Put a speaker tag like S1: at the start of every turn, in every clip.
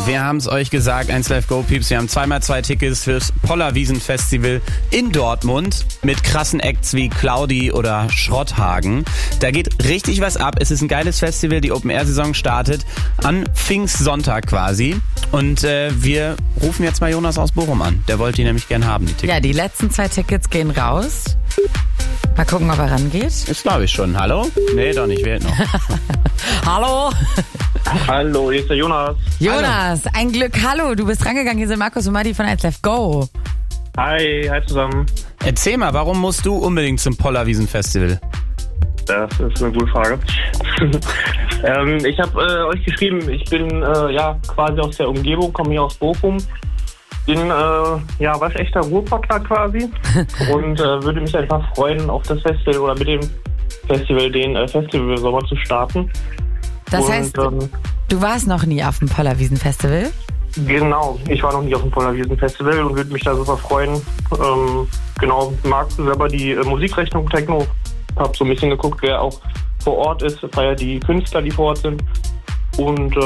S1: Wir haben es euch gesagt, 1Live Go Peeps, wir haben 2x2 Tickets fürs Pollerwiesen Festival in Dortmund mit krassen Acts wie Claudi oder Schrotthagen. Da geht richtig was ab. Es ist ein geiles Festival, die Open-Air-Saison startet an Pfingstsonntag quasi. Und wir rufen jetzt mal Jonas aus Bochum an. Der wollte die nämlich gern haben, die Tickets.
S2: Ja, die letzten 2 Tickets gehen raus. Mal gucken, ob er rangeht.
S1: Ist glaube ich schon. Hallo? Nee, doch nicht. Wählt noch.
S2: Hallo?
S3: Hallo, hier ist der Jonas.
S2: Jonas, ein Glück. Hallo, du bist rangegangen. Hier sind Markus und Madi von 1Live Go.
S3: Hi zusammen.
S1: Erzähl mal, warum musst du unbedingt zum Pollerwiesen Festival?
S3: Das ist eine gute Frage. Ich habe euch geschrieben, ich bin quasi aus der Umgebung, komme hier aus Bochum. Bin waschechter Ruhrpottler quasi und würde mich einfach freuen, auf das Festival oder mit dem Festival den Festivalsommer zu starten.
S2: Das heißt, du warst noch nie auf dem Pollerwiesen Festival?
S3: Genau, ich war noch nie auf dem Pollerwiesen Festival und würde mich da super freuen. Mag selber die Musikrichtung Techno. Hab so ein bisschen geguckt, wer auch vor Ort ist, feier die Künstler, die vor Ort sind. Und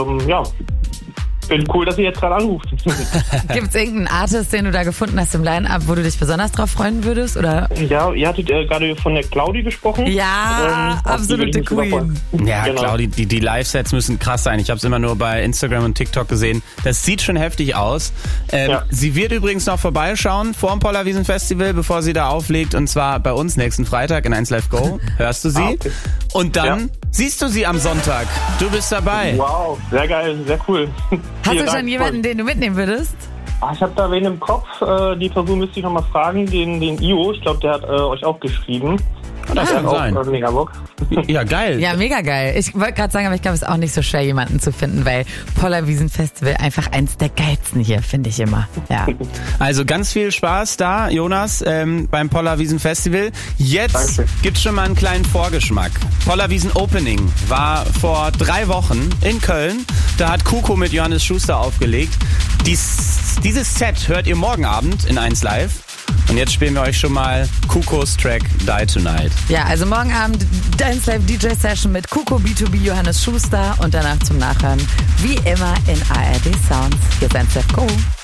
S3: bin cool, dass ihr jetzt gerade anruft.
S2: Gibt es irgendeinen Artist, den du da gefunden hast im Line-Up, wo du dich besonders drauf freuen würdest? Oder?
S3: Ja, ihr hattet gerade von der Claudi gesprochen.
S2: Ja, absolute Queen.
S1: Ja,
S3: genau.
S1: Claudi, die Live-Sets müssen krass sein. Ich habe es immer nur bei Instagram und TikTok gesehen. Das sieht schon heftig aus. Sie wird übrigens noch vorbeischauen vor dem Pollerwiesen Festival, bevor sie da auflegt. Und zwar bei uns nächsten Freitag in 1Live Go. Hörst du sie?
S3: Okay.
S1: Und dann siehst du sie am Sonntag. Du bist dabei.
S3: Wow, sehr geil, sehr cool.
S2: Hast du schon jemanden, den du mitnehmen würdest?
S3: Ich habe da wen im Kopf. Die Person müsste ich nochmal fragen. Den Io, ich glaube, der hat euch auch geschrieben.
S1: Das kann sein.
S3: Auch mega Bock.
S1: Ja, geil.
S2: Ja, mega geil. Ich wollte gerade sagen, aber ich glaube, es ist auch nicht so schwer, jemanden zu finden, weil Pollerwiesen Festival einfach eins der geilsten hier, finde ich immer. Ja.
S1: Also ganz viel Spaß da, Jonas, beim Pollerwiesen Festival. Jetzt gibt's schon mal einen kleinen Vorgeschmack. Pollerwiesen Opening war vor 3 Wochen in Köln. Da hat Kuko mit Johannes Schuster aufgelegt. Dieses Set hört ihr morgen Abend in 1Live. Und jetzt spielen wir euch schon mal Kukos Track Die Tonight.
S2: Ja, also morgen Abend 1Live DJ Session mit Kuko, B2B, Johannes Schuster und danach zum Nachhören wie immer in ARD Sounds. Hier ist 1Live Go.